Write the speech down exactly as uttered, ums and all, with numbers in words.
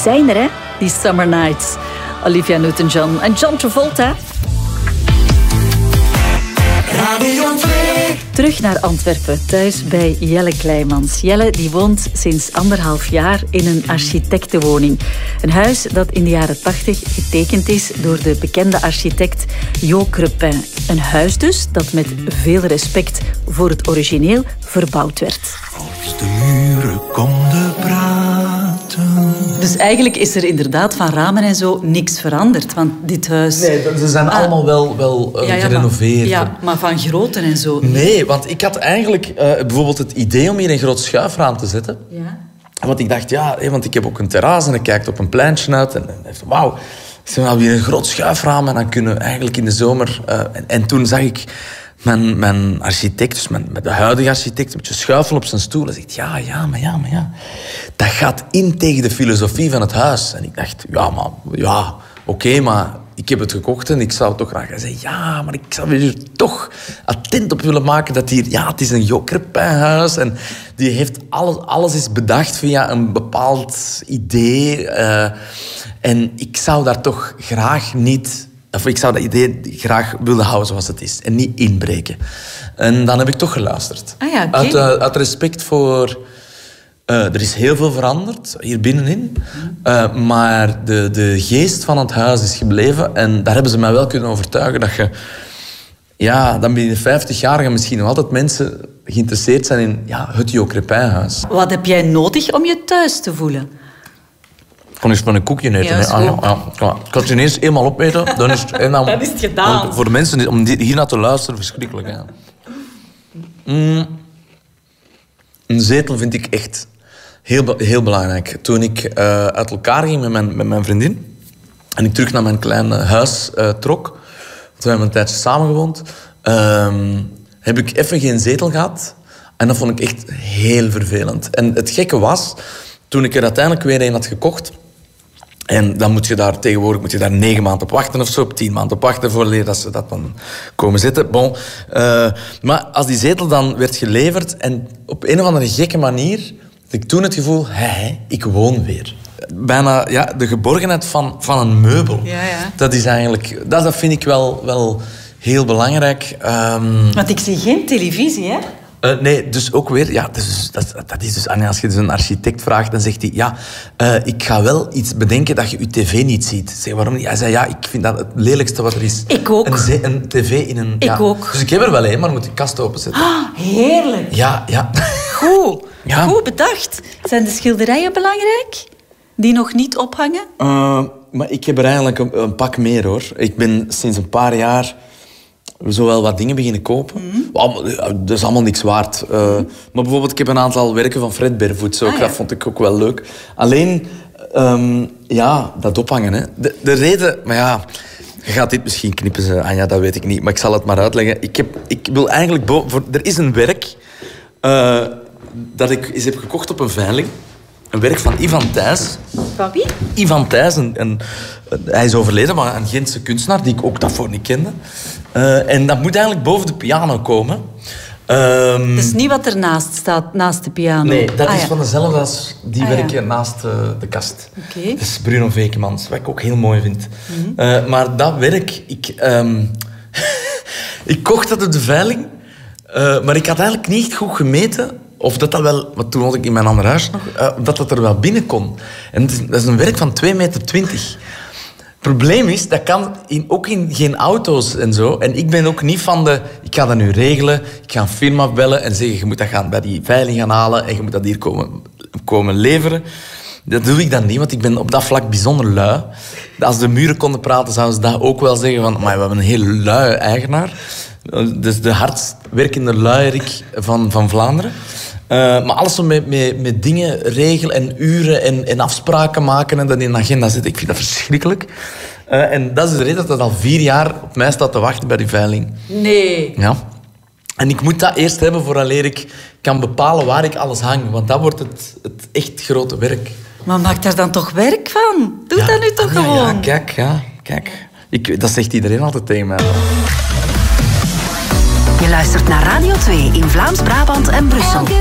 zijn er, hè? Die Summer Nights. Olivia Newton-John en John Travolta. Radio twee. Terug naar Antwerpen, thuis bij Jelle Kleimans. Jelle die woont sinds anderhalf jaar in een architectenwoning. Een huis dat in de jaren tachtig getekend is door de bekende architect Jo Crepin. Een huis dus dat met veel respect voor het origineel verbouwd werd. Als de muren konden praten. Dus eigenlijk is er inderdaad van ramen en zo niks veranderd. Want dit huis... Nee, ze zijn ah. allemaal wel, wel uh, ja, ja, gerenoveerd. Maar, ja, maar van grootte en zo. Nee, want ik had eigenlijk uh, bijvoorbeeld het idee om hier een groot schuifraam te zetten. Ja. Want ik dacht, ja, want ik heb ook een terras en ik kijk op een pleintje uit. En, en wauw, we hebben hier een groot schuifraam en dan kunnen we eigenlijk in de zomer... Uh, en, en toen zag ik mijn, mijn architect, dus mijn, de huidige architect, een beetje schuifelen op zijn stoel. En zegt, ja, ja, maar ja, maar ja. Dat gaat in tegen de filosofie van het huis. En ik dacht, ja, maar ja, oké, okay, maar ik heb het gekocht en ik zou het toch graag... Hij zei, ja, maar ik zou je er toch attent op willen maken dat hier... Ja, het is een Jo Crepin huis en die heeft alles, alles is bedacht via een bepaald idee. Uh, en ik zou daar toch graag niet... Of ik zou dat idee graag willen houden zoals het is. En niet inbreken. En dan heb ik toch geluisterd. Ah ja, okay. uit, uh, uit respect voor... Uh, er is heel veel veranderd, hier binnenin. Uh, maar de, de geest van het huis is gebleven. En daar hebben ze mij wel kunnen overtuigen dat je... Ja, dan binnen vijftig jaar gaan misschien nog altijd mensen geïnteresseerd zijn in ja, het Jo Crepin huis. Wat heb jij nodig om je thuis te voelen? Ik kon eens van een koekje eten. Ja, ah, ja, ja, ja. Ik had je ineens eenmaal opeten. Dan is het, en dan, dan is het gedaan. Voor de mensen om hier naar te luisteren, verschrikkelijk. Ja. Mm. Een zetel vind ik echt heel, heel belangrijk. Toen ik uh, uit elkaar ging met mijn, met mijn vriendin en ik terug naar mijn kleine huis uh, trok, want we hebben een tijdje samengewoond, uh, heb ik even geen zetel gehad. En dat vond ik echt heel vervelend. En het gekke was, toen ik er uiteindelijk weer een had gekocht, en dan moet je daar tegenwoordig moet je daar negen maanden op wachten of zo, op tien maanden op wachten voor dat ze dat dan komen zitten. Bon. Uh, maar als die zetel dan werd geleverd en op een of andere gekke manier had ik toen het gevoel, hé, hé, ik woon weer. Bijna ja, de geborgenheid van, van een meubel. Ja, ja. Dat is eigenlijk, dat, dat vind ik wel, wel heel belangrijk. Um, Want ik zie geen televisie, hè? Uh, nee, dus ook weer... Ja, dus, dat, dat is dus... Als je dus een architect vraagt, dan zegt hij... Ja, uh, ik ga wel iets bedenken dat je je tv niet ziet. Zeg, waarom niet? Hij zei, ja, ik vind dat het lelijkste wat er is. Ik ook. Een, ze- een tv in een... Ik ja. ook. Dus ik heb er wel een, maar moet de kast openzetten. Ah, heerlijk. Ja, ja. Goed. Ja. Goed bedacht. Zijn de schilderijen belangrijk? Die nog niet ophangen? Uh, maar ik heb er eigenlijk een, een pak meer, hoor. Ik ben sinds een paar jaar... zowel wat dingen beginnen kopen. Mm-hmm. Dat is allemaal niks waard. Uh, mm-hmm. Maar bijvoorbeeld, ik heb een aantal werken van Fred Barefoot. Zo. Ah, ja. Dat vond ik ook wel leuk. Alleen, um, ja, dat ophangen. Hè. De, de reden... Maar ja, je gaat dit misschien knippen, ze, Anja, dat weet ik niet. Maar ik zal het maar uitleggen. Ik, heb, ik wil eigenlijk... Bo- voor, er is een werk uh, dat ik eens heb gekocht op een veiling. Een werk van Ivan Thijs. Van wie? Ivan Thijs. Een, een, hij is overleden, maar een Gentse kunstenaar die ik ook daarvoor niet kende. Uh, en dat moet eigenlijk boven de piano komen. Um, dat is niet wat ernaast staat, naast de piano? Nee, dat ah, is ja. van dezelfde als die ah, werken ja. naast uh, de kast. Okay. Dat is Bruno Vekemans, wat ik ook heel mooi vind. Mm-hmm. Uh, maar dat werk... Ik, um, ik kocht dat op de veiling, uh, maar ik had eigenlijk niet goed gemeten... Of dat dat wel... Want toen had ik in mijn ander huis nog... Uh, dat dat er wel binnen kon. En het is, dat is een werk van twee meter twintig. Het probleem is, dat kan in, ook in geen auto's en zo. En ik ben ook niet van de... Ik ga dat nu regelen. Ik ga een firma bellen en zeggen... Je moet dat gaan bij die veiling gaan halen. En je moet dat hier komen, komen leveren. Dat doe ik dan niet, want ik ben op dat vlak bijzonder lui. Als de muren konden praten, zouden ze dat ook wel zeggen. Van, maar we hebben een heel lui eigenaar. Dus de hardst werkende luierik van, van Vlaanderen. Uh, maar alles zo met, met, met dingen regelen en uren en, en afspraken maken en dat in een agenda zitten. Ik vind dat verschrikkelijk. Uh, en dat is de reden dat dat al vier jaar op mij staat te wachten bij die veiling. Nee. Ja. En ik moet dat eerst hebben vooraleer ik kan bepalen waar ik alles hang. Want dat wordt het, het echt grote werk. Maar maak daar dan toch werk van? Doe ja. dat nu toch ja, gewoon? Ja, kijk, ja, kijk. Ik, dat zegt iedereen altijd tegen mij. Je luistert naar Radio twee in Vlaams-Brabant en Brussel.